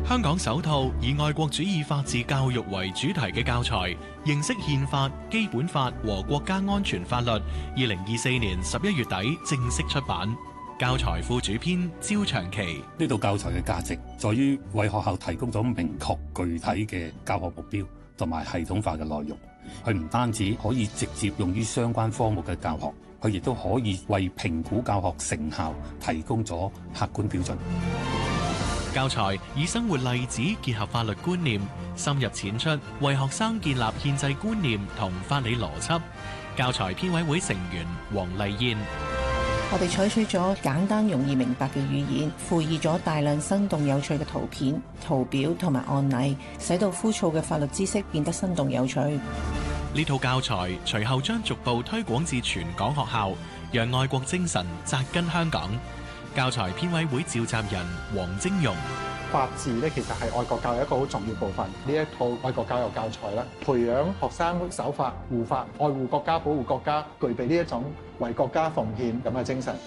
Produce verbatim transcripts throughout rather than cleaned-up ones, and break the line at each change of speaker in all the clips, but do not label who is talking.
香港首套以愛國主義法治教育為主題嘅教材《認識憲法、基本法和國家安全法律》，二零二四年十一月底正式出版。教材副主編焦長期：
呢套教材嘅價值在於為學校提供咗明確具體嘅教學目標同埋系統化嘅內容。佢唔單止可以直接用於相關科目嘅教學，佢亦都可以為評估教學成效提供咗客觀標準。
教材以生活例子結合法律觀念，深入淺出，為學生建立憲制觀念同法理邏輯。教材編委會成員黃麗燕：
我哋採取咗簡單容易明白嘅語言，附以咗大量生動有趣嘅圖片、圖表同埋案例，使到枯燥嘅法律知識變得生動有趣。
呢套教材隨後將逐步推廣至全港學校，讓愛國精神扎根香港。教材編委會召集人黃晶容：
法治咧，其實係愛國教育一個好重要部分。呢一套愛國教育教材咧，培養學生守法、護法、愛護國家、保護國家，具備呢一種為國家奉獻咁嘅精神。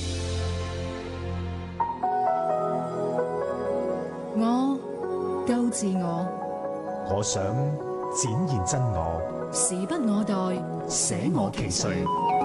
我夠自我，
我想展現真我，
時不我待，
捨我其誰。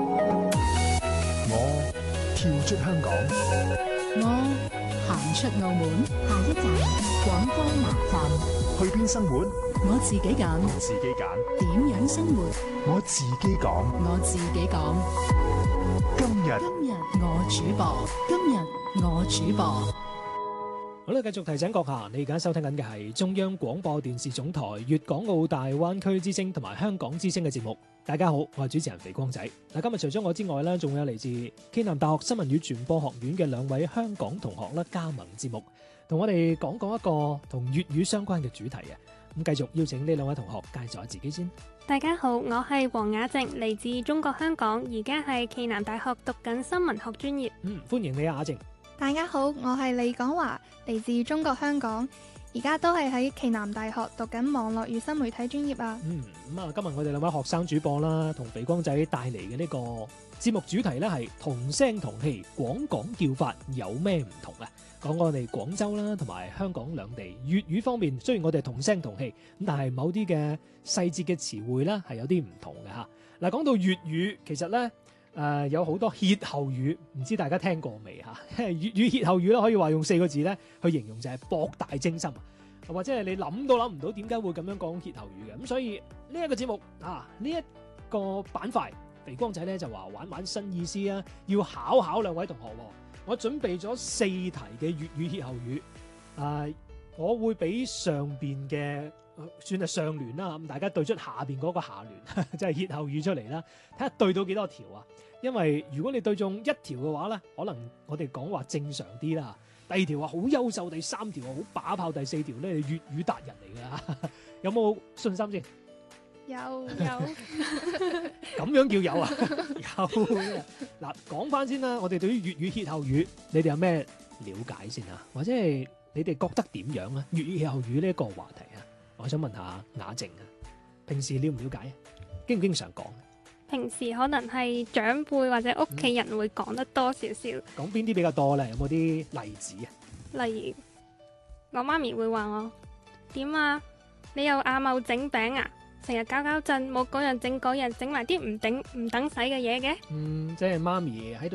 我跳出香港，
我行出澳門。
下一站廣州南站。
去邊生活？
我自己揀。
自己揀。
點樣生活？
我自己講。
我自己講。
今日
今日我主播。今日我主播。
好啦，繼續提醒閣下，你而家收聽緊嘅係中央廣播電視總台粵港澳大灣區之聲同埋香港之聲嘅節目。大家好，我係主持人肥光仔。嗱，今日除咗我之外咧，仲有嚟自暨南大學新聞與傳播學院嘅兩位香港同學咧加盟節目，同我哋講講一個同粵語相關嘅主題嘅。咁繼續邀請呢兩位同學介紹下自己先。
大家好，我係黃雅靜，嚟自中國香港，而家係暨南大學讀緊新聞學專業。
嗯，歡迎你啊，雅靜。
大家好，我係李港華，嚟自中國香港，而家都係喺暨南大學讀緊網絡與新媒體專業啊。
嗯，咁啊，今日我哋兩位學生主播啦，同肥光仔帶嚟嘅呢個節目主題呢係同聲同氣，廣港叫法有咩唔同啊？講我哋廣州啦，同埋香港兩地粵語方面，雖然我哋同聲同氣，咁但係某啲嘅細節嘅詞彙呢係有啲唔同嘅吓。嗱，講到粵語，其實呢。誒、呃、有好多歇後語，唔知大家聽過未嚇？粵語歇後語咧，可以話用四個字咧去形容，就係博大精深，或者係你諗都諗唔到點解會咁樣講歇後語嘅。咁所以呢一個節目啊，呢、這、一個板塊，肥光仔咧就話玩玩新意思啊，要考考兩位同學。我準備咗四題嘅粵語歇後語，誒、呃，我會俾上邊嘅。算係上聯啦，咁大家對出下邊嗰個下聯，即係歇後語出嚟啦，睇下對到幾多條啊？因為如果你對中一條嘅話咧，可能我哋講話正常啲啦。第二條話好優秀，第三條話好把炮，第四條咧粵語達人嚟噶，有冇信心先？
有有，
咁樣叫有啊？有嗱，講翻先啦，我哋對於粵語歇後語，你哋有咩了解先啊？或者係你哋覺得點樣啊？粵語歇後語呢一個話題啊？我想問下雅靜啊，平時了唔了解啊？經唔經常講？
平時可能係長輩或者屋企人會講得多少少。
講邊啲比較多咧？有冇啲例子啊？
例如我媽咪會話我點啊？你又阿茂整餅啊？成日搞搞震，冇嗰樣整嗰樣，整埋啲唔頂唔等使嘅嘢嘅。
嗯，即係媽咪喺度。